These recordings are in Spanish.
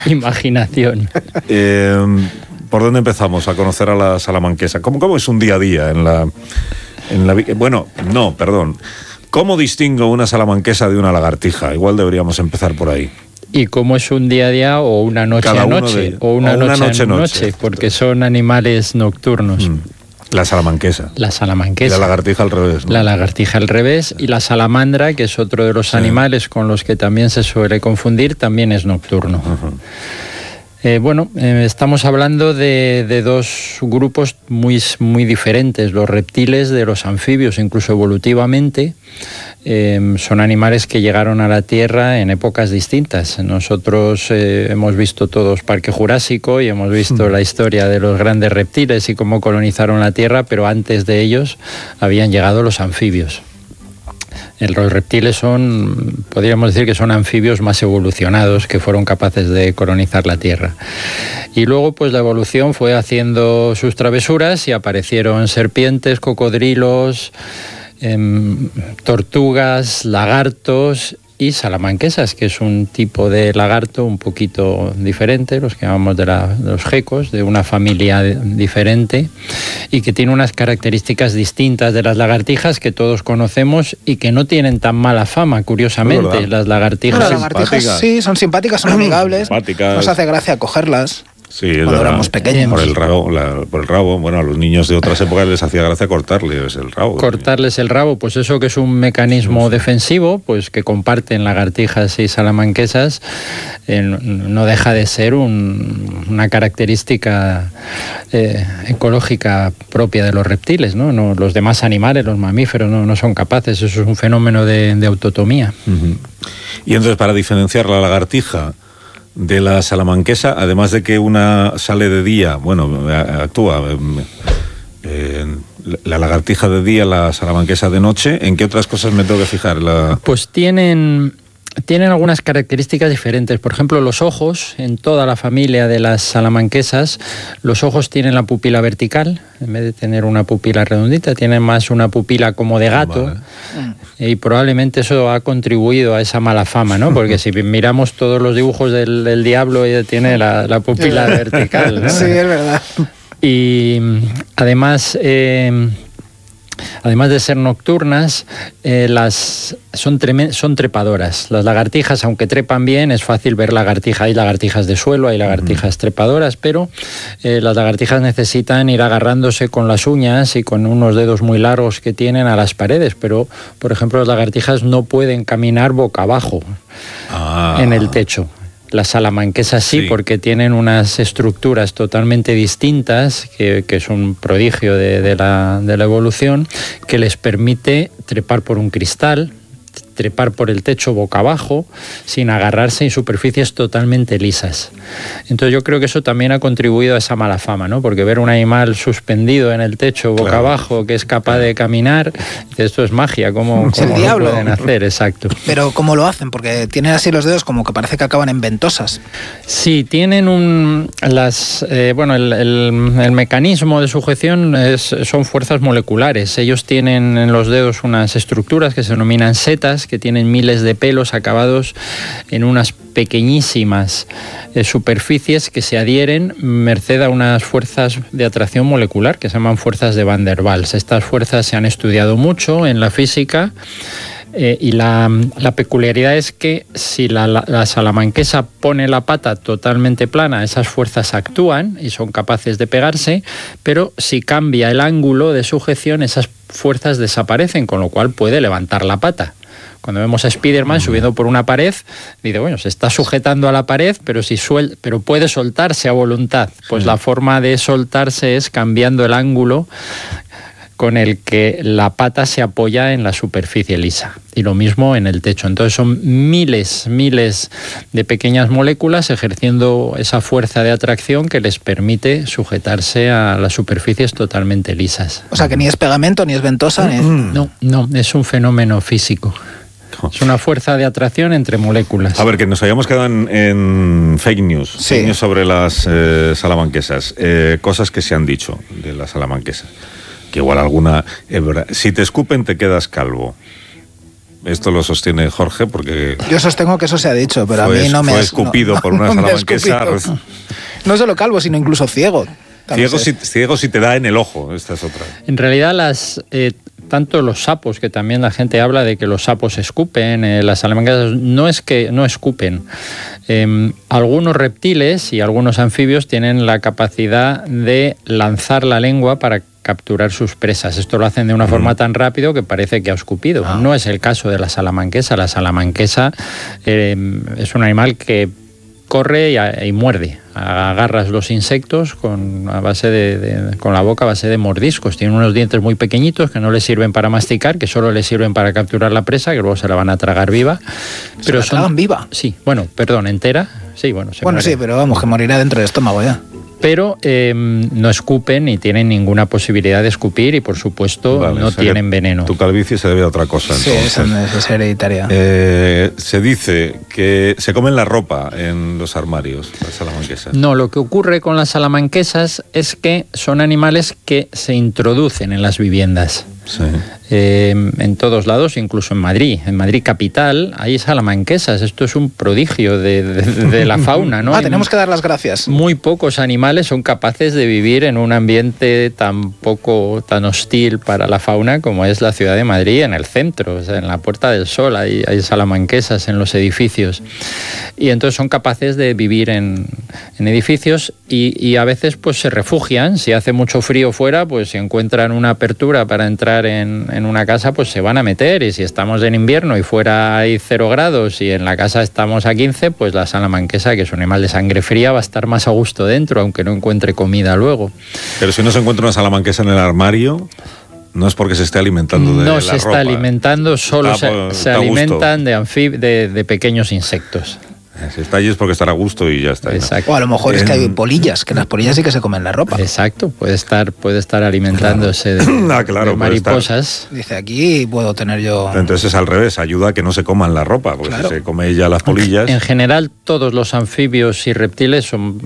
imaginación. ¿Por dónde empezamos a conocer a la salamanquesa? ¿Cómo es un día a día en la bueno, no, perdón. ¿Cómo distingo una salamanquesa de una lagartija? Igual deberíamos empezar por ahí. ¿Y cómo es un día a día o una noche a noche? O una noche a noche, porque son animales nocturnos. La salamanquesa. La salamanquesa. Y la lagartija al revés, ¿no? La lagartija al revés. Y la salamandra, que es otro de los animales con los que también se suele confundir, también es nocturno. Estamos hablando de dos grupos muy diferentes, los reptiles de los anfibios, incluso evolutivamente. Son animales que llegaron a la Tierra en épocas distintas. Nosotros hemos visto todos Parque Jurásico y hemos visto la historia de los grandes reptiles y cómo colonizaron la Tierra, pero antes de ellos habían llegado los anfibios. Los reptiles podríamos decir que son anfibios más evolucionados que fueron capaces de colonizar la Tierra. Y luego pues la evolución fue haciendo sus travesuras y aparecieron serpientes, cocodrilos, tortugas, lagartos y salamanquesas, que es un tipo de lagarto un poquito diferente, los que llamamos de los gecos, de una familia diferente y que tiene unas características distintas de las lagartijas que todos conocemos y que no tienen tan mala fama, curiosamente. Las lagartijas, sí, son simpáticas, son amigables, nos hace gracia cogerlas. Sí, cuando éramos pequeños. Por el rabo, bueno, a los niños de otras épocas les hacía gracia cortarles el rabo. Cortarles el rabo, pues eso que es un mecanismo defensivo, pues que comparten lagartijas y salamanquesas, no deja de ser una característica ecológica propia de los reptiles, ¿no? Los demás animales, los mamíferos, no son capaces, eso es un fenómeno de autotomía. Y entonces, para diferenciar la lagartija de la salamanquesa, además de que una sale de día, actúa la lagartija de día, la salamanquesa de noche, ¿en qué otras cosas me tengo que fijar? Pues tienen algunas características diferentes. Por ejemplo, los ojos, en toda la familia de las salamanquesas, los ojos tienen la pupila vertical, en vez de tener una pupila redondita, tienen más una pupila como de gato. Vale. Y probablemente eso ha contribuido a esa mala fama, ¿no? Porque si miramos todos los dibujos del diablo, ella tiene la pupila vertical, ¿no? Sí, es verdad. Y además de ser nocturnas, son trepadoras. Las lagartijas, aunque trepan bien, es fácil ver lagartijas. Hay lagartijas de suelo, hay lagartijas trepadoras, pero las lagartijas necesitan ir agarrándose con las uñas y con unos dedos muy largos que tienen a las paredes. Pero, por ejemplo, las lagartijas no pueden caminar boca abajo en el techo. Las salamanquesas sí, porque tienen unas estructuras totalmente distintas, que es un prodigio de la evolución, que les permite trepar por un cristal, trepar por el techo boca abajo, sin agarrarse en superficies totalmente lisas. Entonces yo creo que eso también ha contribuido a esa mala fama, ¿no? Porque ver un animal suspendido en el techo boca abajo, que es capaz de caminar, esto es magia, ¿cómo lo pueden hacer? Exacto. Pero ¿cómo lo hacen? Porque tienen así los dedos como que parece que acaban en ventosas. Sí, tienen el mecanismo de sujeción son fuerzas moleculares. Ellos tienen en los dedos unas estructuras que se denominan setas, que tienen miles de pelos acabados en unas pequeñísimas superficies que se adhieren merced a unas fuerzas de atracción molecular que se llaman fuerzas de Van der Waals. Estas fuerzas se han estudiado mucho en la física y la peculiaridad es que si la salamanquesa pone la pata totalmente plana, esas fuerzas actúan y son capaces de pegarse, pero si cambia el ángulo de sujeción, esas fuerzas desaparecen, con lo cual puede levantar la pata. Cuando vemos a Spiderman subiendo por una pared, dice, bueno, se está sujetando a la pared, pero puede soltarse a voluntad. Pues la forma de soltarse es cambiando el ángulo con el que la pata se apoya en la superficie lisa. Y lo mismo en el techo. Entonces son miles de pequeñas moléculas ejerciendo esa fuerza de atracción que les permite sujetarse a las superficies totalmente lisas. O sea, que ni es pegamento, ni es ventosa. No, es un fenómeno físico. Es una fuerza de atracción entre moléculas. A ver, que nos habíamos quedado en fake news sobre las salamanquesas. Cosas que se han dicho de la salamanquesa. Que igual alguna es verdad. Si te escupen, te quedas calvo. Esto lo sostiene Jorge porque... Yo sostengo que eso se ha dicho, pero a mí no me... Fue escupido por una salamanquesa. No solo calvo, sino incluso ciego. Ciego si te da en el ojo, esta es otra. En realidad tanto los sapos, que también la gente habla de que los sapos escupen, las salamanquesas, no es que no escupen. Algunos reptiles y algunos anfibios tienen la capacidad de lanzar la lengua para capturar sus presas. Esto lo hacen de una forma tan rápido que parece que ha escupido. No es el caso de la salamanquesa. La salamanquesa es un animal que corre y muerde. Agarras los insectos con la boca a base de mordiscos. Tienen unos dientes muy pequeñitos que no les sirven para masticar, que solo les sirven para capturar la presa, que luego se la van a tragar viva. ¿Se la tragan viva? Sí, entera. Sí, sí, pero vamos, que morirá dentro del estómago ya. Pero no escupen ni tienen ninguna posibilidad de escupir y, por supuesto, no tienen veneno. Tu calvicie se debe a otra cosa. Sí, es hereditaria. Se dice que se comen la ropa en los armarios, las salamanquesas. No, lo que ocurre con las salamanquesas es que son animales que se introducen en las viviendas. Sí. En todos lados, incluso en Madrid capital, hay salamanquesas. Esto es un prodigio de la fauna, ¿no? Tenemos que dar las gracias. Muy pocos animales son capaces de vivir en un ambiente tan hostil para la fauna como es la ciudad de Madrid, en el centro, o sea, en la Puerta del Sol hay salamanquesas en los edificios. Y entonces son capaces de vivir en edificios y a veces pues se refugian. Si hace mucho frío fuera, pues si encuentran una apertura para entrar en una casa, pues se van a meter. Y si estamos en invierno y fuera hay 0 grados y en la casa estamos a 15, pues la salamanquesa, que es un animal de sangre fría, va a estar más a gusto dentro, aunque no encuentre comida luego. Pero si no se encuentra una salamanquesa en el armario, no es porque se esté alimentando de la ropa. No se está alimentando, solo se alimentan de pequeños insectos. Si está allí es porque estará a gusto y ya está. Exacto. O a lo mejor es que hay polillas, que las polillas sí que se comen la ropa. Exacto, puede estar alimentándose de mariposas. Dice, aquí puedo tener yo... Entonces es al revés, ayuda a que no se coman la ropa, porque si se come ella las polillas... En general, todos los anfibios y reptiles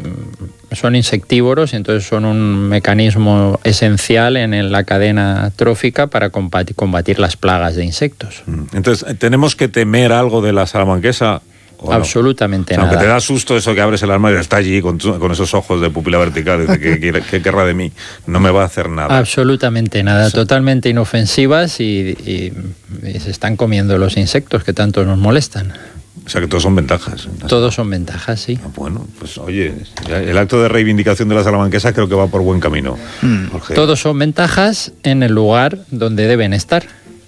son insectívoros y entonces son un mecanismo esencial en la cadena trófica para combatir las plagas de insectos. Entonces, ¿tenemos que temer algo de la salamanquesa? Absolutamente nada. Aunque te da susto eso que abres el armario y está allí con esos ojos de pupila vertical y dice, ¿qué querrá de mí? No me va a hacer nada. Absolutamente nada, totalmente inofensivas y se están comiendo los insectos que tanto nos molestan. O sea que todos son ventajas. Todos son ventajas, sí. Bueno, pues oye, el acto de reivindicación de la salamanquesa creo que va por buen camino. Todos son ventajas en el lugar donde deben estar.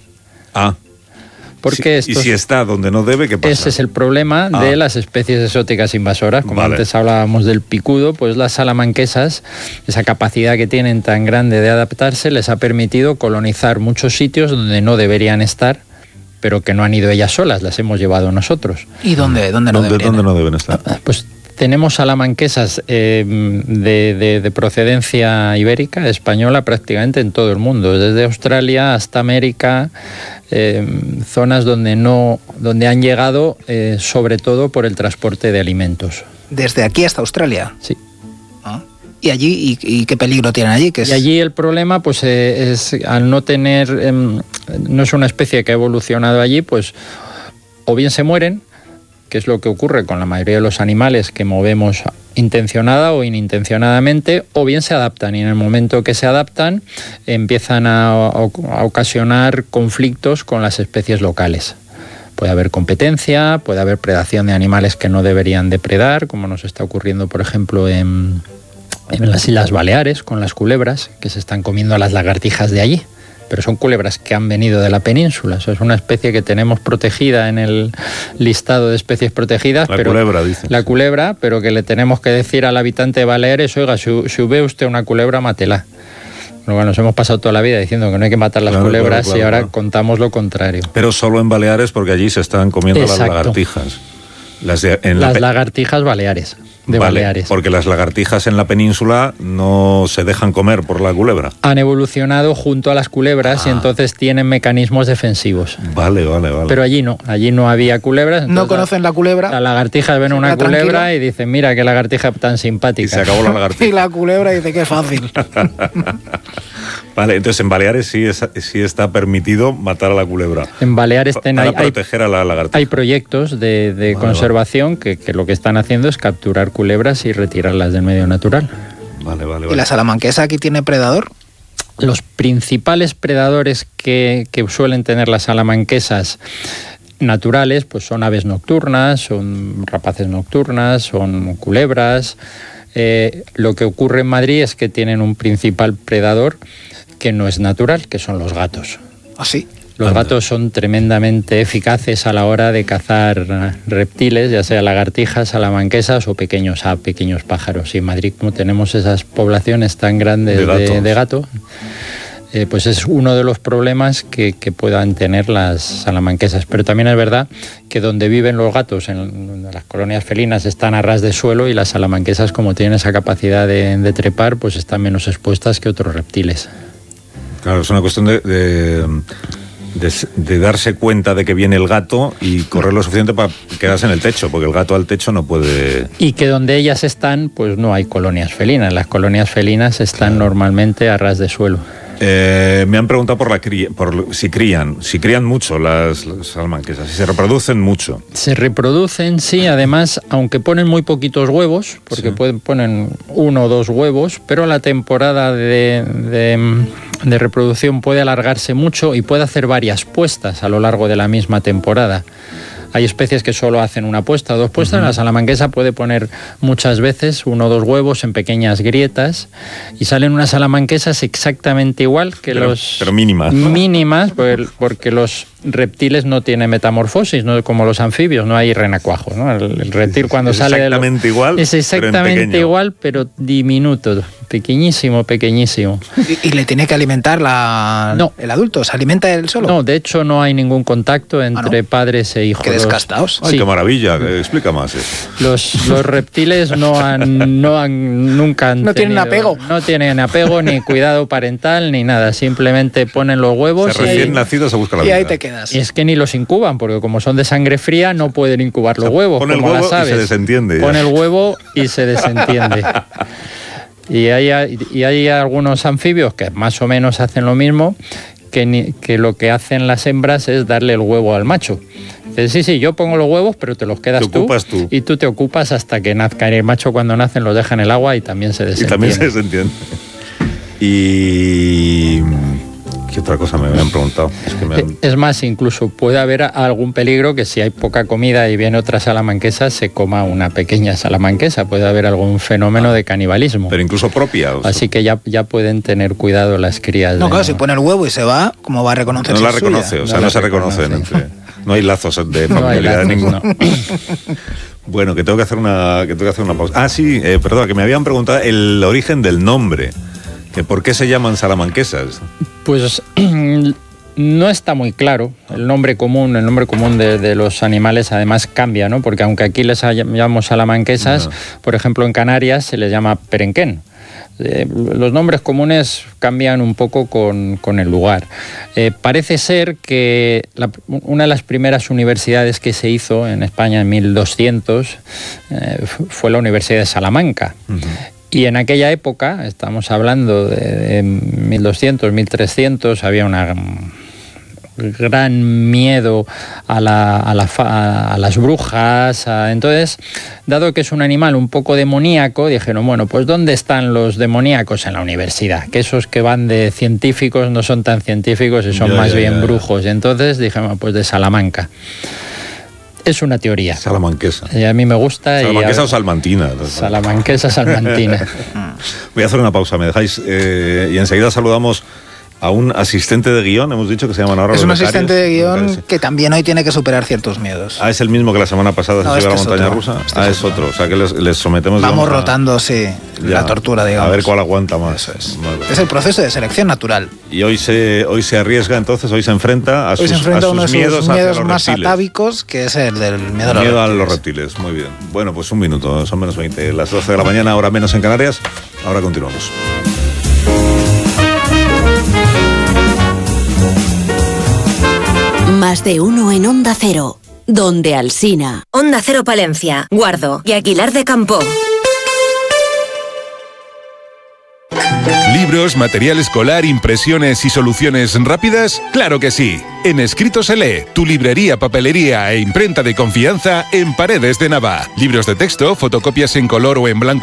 Porque y si está donde no debe, ¿qué pasa? Ese es el problema de las especies exóticas invasoras. Como antes hablábamos del picudo, pues las salamanquesas, esa capacidad que tienen tan grande de adaptarse, les ha permitido colonizar muchos sitios donde no deberían estar, pero que no han ido ellas solas, las hemos llevado nosotros. ¿Y dónde no deben estar? Pues tenemos salamanquesas de procedencia ibérica, española, prácticamente en todo el mundo, desde Australia hasta América, zonas donde han llegado sobre todo por el transporte de alimentos. ¿Desde aquí hasta Australia? Sí. ¿Y allí y qué peligro tienen allí? Y allí el problema pues es al no tener, no es una especie que ha evolucionado allí, pues o bien se mueren, que es lo que ocurre con la mayoría de los animales que movemos intencionada o inintencionadamente, o bien se adaptan y en el momento que se adaptan empiezan a ocasionar conflictos con las especies locales. Puede haber competencia, puede haber predación de animales que no deberían depredar, como nos está ocurriendo, por ejemplo, en las Islas Baleares con las culebras, que se están comiendo a las lagartijas de allí. Pero son culebras que han venido de la península. Eso es una especie que tenemos protegida en el listado de especies protegidas. La culebra, pero que le tenemos que decir al habitante de Baleares, oiga, si ve usted una culebra, mátela. Bueno, nos hemos pasado toda la vida diciendo que no hay que matar las culebras y ahora contamos lo contrario. Pero solo en Baleares, porque allí se están comiendo las lagartijas. Las lagartijas baleares. Baleares. Porque las lagartijas en la península no se dejan comer por la culebra. Han evolucionado junto a las culebras y entonces tienen mecanismos defensivos. Vale. Pero allí no había culebras. No conocen la culebra. Las lagartijas ven una culebra y dicen, mira qué lagartija tan simpática. Y se acabó la lagartija. Y la culebra dice, qué fácil. Vale, entonces en Baleares sí está permitido matar a la culebra. En Baleares para proteger a la lagartija. Hay proyectos de conservación que lo que están haciendo es capturar culebras y retirarlas del medio natural. Vale. ¿Y la salamanquesa aquí tiene predador? Los principales predadores que suelen tener las salamanquesas naturales pues son aves nocturnas, son rapaces nocturnas, son culebras. Lo que ocurre en Madrid es que tienen un principal predador que no es natural, que son los gatos. ¿Ah, sí? Los gatos son tremendamente eficaces a la hora de cazar reptiles, ya sea lagartijas, salamanquesas o pequeños pájaros. Y en Madrid, como tenemos esas poblaciones tan grandes de gato, pues es uno de los problemas que puedan tener las salamanquesas. Pero también es verdad que donde viven los gatos, en las colonias felinas, están a ras de suelo, y las salamanquesas, como tienen esa capacidad de trepar, pues están menos expuestas que otros reptiles. Claro, es una cuestión de darse cuenta de que viene el gato y correr lo suficiente para quedarse en el techo, porque el gato al techo no puede... Y que donde ellas están, pues no hay colonias felinas. Las colonias felinas están normalmente a ras de suelo. Me han preguntado por si crían mucho las salamanquesas, si se reproducen mucho. Se reproducen, sí, además, aunque ponen muy poquitos huevos, porque ponen 1 o 2 huevos, pero la temporada de reproducción puede alargarse mucho y puede hacer varias puestas a lo largo de la misma temporada. Hay especies que solo hacen una puesta o 2 puestas. La salamanquesa puede poner muchas veces 1 o 2 huevos en pequeñas grietas y salen unas salamanquesas exactamente igual que pero mínimas. Mínimas, porque los reptiles no tienen metamorfosis, no como los anfibios, no hay renacuajo, ¿no? El reptil cuando sale exactamente igual, es exactamente igual, pero diminuto, pequeñísimo. ¿Y le tiene que alimentar el adulto? ¿Se alimenta él solo? No, de hecho no hay ningún contacto entre padres e hijos. ¡Qué descastados! ¡Ay, qué maravilla! Explica más eso. Los reptiles nunca han tienen apego. No tienen apego, ni cuidado parental, ni nada. Simplemente ponen los huevos. Recién nacidos se busca la vida. Y ahí te quedas. Y es que ni los incuban, porque como son de sangre fría, no pueden incubar los huevos. Pone el huevo y se desentiende. Pone el huevo y se desentiende. Y hay algunos anfibios que más o menos hacen lo mismo, que lo que hacen las hembras es darle el huevo al macho. Dices, sí, yo pongo los huevos, pero te los quedas tú. Y tú te ocupas hasta que nazca. El macho, cuando nacen, los deja en el agua y también se desentiende. Y ¿qué otra cosa me habían preguntado? Es más, incluso puede haber algún peligro que si hay poca comida y viene otra salamanquesa, se coma una pequeña salamanquesa. Puede haber algún fenómeno de canibalismo. Pero incluso propia. Así que ya pueden tener cuidado las crías. No, claro, si pone el huevo y se va, ¿cómo va a reconocer? No la reconoce, no se reconocen. No hay lazos de familiaridad ninguno. Bueno, que tengo que hacer una pausa. Ah, sí, perdón, que me habían preguntado el origen del nombre. ¿Por qué se llaman salamanquesas? Pues no está muy claro. El nombre común de los animales además cambia, ¿no? Porque aunque aquí les llamamos salamanquesas, por ejemplo en Canarias se les llama perenquén. Los nombres comunes cambian un poco con el lugar. Parece ser que una de las primeras universidades que se hizo en España en 1200 fue la Universidad de Salamanca. Y en aquella época, estamos hablando de 1200, 1300, había una gran miedo a las brujas. Entonces, dado que es un animal un poco demoníaco, dijeron, bueno, pues ¿dónde están los demoníacos? En la universidad, que esos que van de científicos no son tan científicos y son más bien brujos. Y entonces dijeron, pues de Salamanca. Es una teoría. Salamanquesa. Y a mí me gusta. ¿Salamanquesa o salmantina? Salamanquesa, salmantina. Voy a hacer una pausa, ¿me dejáis? Y enseguida saludamos a un asistente de guión, hemos dicho que se llaman ahora los becarios. Es un asistente de guión que también hoy tiene que superar ciertos miedos. Ah, es el mismo que la semana pasada se subió a la montaña rusa. Es otro. O sea que les sometemos. Vamos rotando, la tortura, digamos. A ver cuál aguanta más. Es el proceso de selección natural. Y hoy se arriesga, entonces, hoy se enfrenta a sus miedos más atávicos, que es el del miedo a los reptiles. Muy bien. Bueno, pues un minuto, son menos 20. Las 12 de la mañana, hora menos en Canarias. Ahora continuamos. Más de uno en Onda Cero, donde Alsina. Onda Cero Palencia, Guardo y Aguilar de Campoo. ¿Libros, material escolar, impresiones y soluciones rápidas? ¡Claro que sí! En Escrito se lee, tu librería, papelería e imprenta de confianza en Paredes de Nava. Libros de texto, fotocopias en color o en blanco